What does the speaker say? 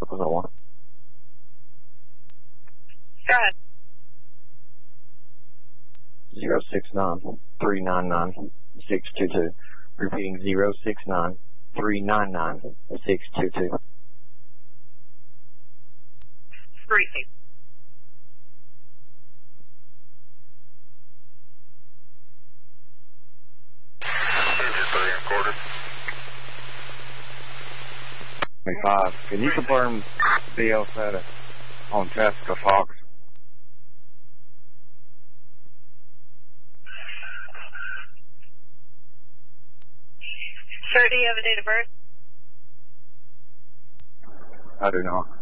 What was that one? Go ahead. 069-399-622. Repeating 069-399-622. Briefing. Can you confirm BL status on Jessica Fox? Sir, do you have a date of birth? I do not.